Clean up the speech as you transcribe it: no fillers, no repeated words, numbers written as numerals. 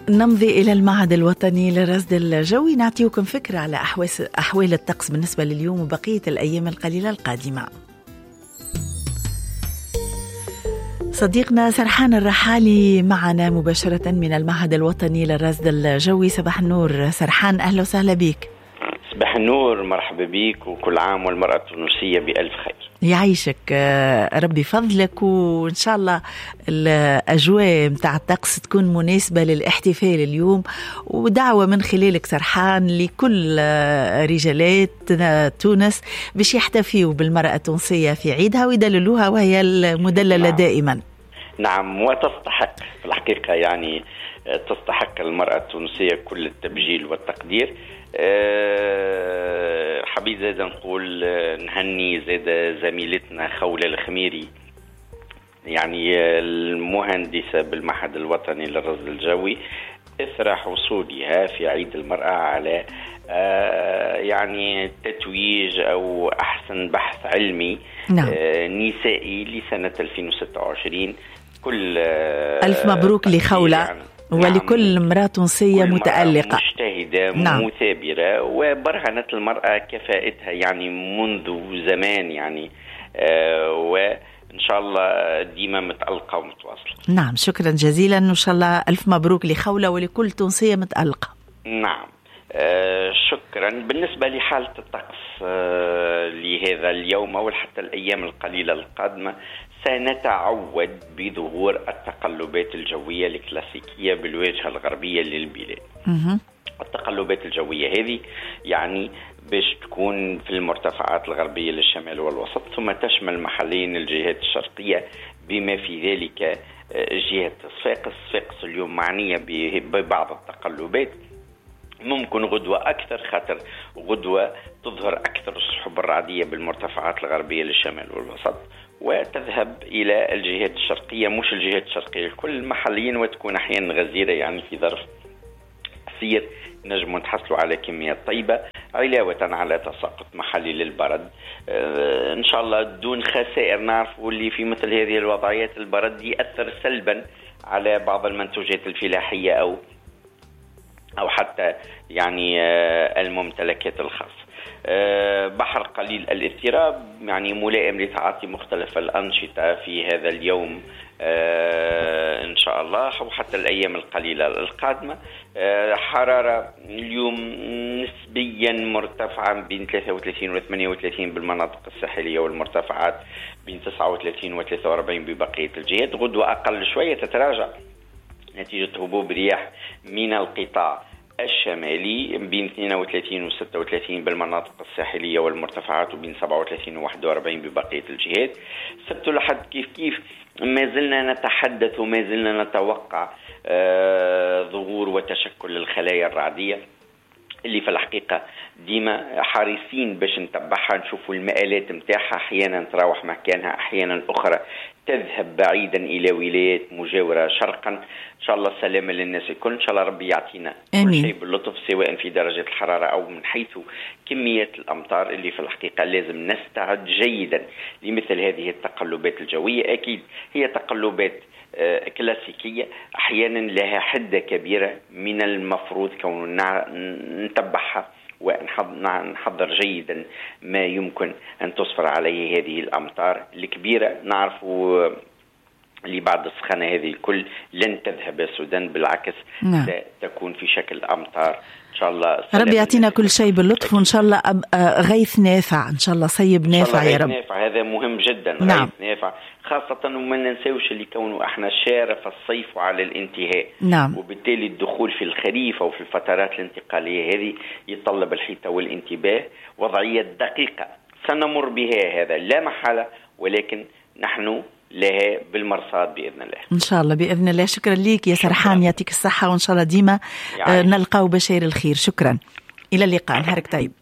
نمضي إلى المعهد الوطني للرصد الجوي، نعطيكم فكرة على أحوال الطقس بالنسبة لليوم وبقية الأيام القليلة القادمة. صديقنا سرحان الرحالي معنا مباشرة من المعهد الوطني للرصد الجوي. صباح النور سرحان، أهلا وسهلا بك. صباح النور، مرحبا بك، وكل عام والمرأة التونسية بألف خير. يعيشك ربي فضلك، وإن شاء الله الأجواء متاع الطقس تكون مناسبة للاحتفال اليوم، ودعوة من خلالك سرحان لكل رجالات تونس باش يحتفيوا بالمرأة التونسية في عيدها ويدللوها وهي المدللة دائما. نعم، وتستحق في الحقيقة، يعني تستحق المرأة التونسية كل التبجيل والتقدير. حبيت زيد نقول نهني زيد زميلتنا خولة الخميري، يعني المهندسة بالمعهد الوطني للرصد الجوي، إثر حصولها في عيد المرأة على يعني تتويج أو أحسن بحث علمي نسائي لسنة 2026. كل ألف مبروك لخولة، يعني ولكل امرأة تونسية متألقة مجتهدة مثابرة، وبرهنت المرأة كفاءتها يعني منذ زمان، يعني وإن شاء الله ديما متألقة ومتواصلة. نعم، شكرا جزيلا، وإن شاء الله ألف مبروك لخولة ولكل تونسية متألقة. نعم، شكرا. بالنسبة لحالة الطقس لهذا اليوم أو حتى الأيام القليلة القادمة، سنتعود بظهور التقلبات الجوية الكلاسيكية بالواجهة الغربية للبلاد. التقلبات الجوية هذه يعني باش تكون في المرتفعات الغربية للشمال والوسط، ثم تشمل محلين الجهات الشرقية بما في ذلك جهة صفاقس اليوم معنية ببعض التقلبات. ممكن غدوة أكثر، خاطر غدوة تظهر أكثر السحب الرعدية بالمرتفعات الغربية للشمال والوسط، وتذهب إلى الجهات الشرقية، مش الجهات الشرقية الكل محليا، وتكون أحيانا غزيرة، يعني في ظرف قصير نجم نتحصلوا على كميات طيبة، علاوة على تساقط محلي للبرد إن شاء الله دون خسائر. نعرفوا اللي في مثل هذه الوضعيات البرد يأثر سلبا على بعض المنتوجات الفلاحية أو حتى يعني الممتلكات الخاصة. بحر قليل الاضطراب، يعني ملائم لتعاطي مختلف الأنشطة في هذا اليوم إن شاء الله، وحتى الأيام القليلة القادمة. حرارة اليوم نسبيا مرتفعة بين 33 و 38 بالمناطق الساحلية، والمرتفعات بين 39 و 43 ببقية الجهات. غدوة أقل شوية تتراجع نتيجة هبوب رياح من القطاع الشمالي بين 32 و 36 بالمناطق الساحلية والمرتفعات، وبين 37 و 41 ببقية الجهات. سبت لحد كيف ما زلنا نتحدث وما زلنا نتوقع ظهور وتشكل الخلايا الرعدية، اللي في الحقيقة ديما حريصين باش نتبعها، نشوفوا المآلات متاعها، أحيانا تروح مكانها، أحيانا أخرى تذهب بعيدا إلى ولايات مجاورة شرقا. إن شاء الله سلامة للناس الكل، إن شاء الله ربي يعطينا كل شيء باللطف، سواء في درجة الحرارة أو من حيث كمية الأمطار، اللي في الحقيقة لازم نستعد جيدا لمثل هذه التقلبات الجوية. أكيد هي تقلبات كلاسيكية، أحيانا لها حدة كبيرة، من المفروض كون نتبعها ونحضر جيدا ما يمكن أن تصفر عليه هذه الأمطار الكبيرة. نعرف اللي بعد السخانة هذه الكل لن تذهب السودان، بالعكس ستكون في شكل أمطار إن شاء الله. ربي يعطينا كل شيء باللطف، وإن شاء الله غيث نافع، إن شاء الله صيب نافع يا رب. نافع هذا مهم جدا. نعم. غيث نافع خاصة، وما ننسوش اللي كونه احنا شارف الصيف على الانتهاء. نعم. وبالتالي الدخول في الخريف أو في الفترات الانتقالية هذه يتطلب الحيطة والانتباه، وضعية دقيقة سنمر بها، هذا لا محالة، ولكن نحن لها بالمرصاد بإذن الله. إن شاء الله بإذن الله. شكرا ليك يا سرحان، يعطيك الصحة، وإن شاء الله ديما نلقاو بشير الخير. شكرا، إلى اللقاء، نهارك طيب.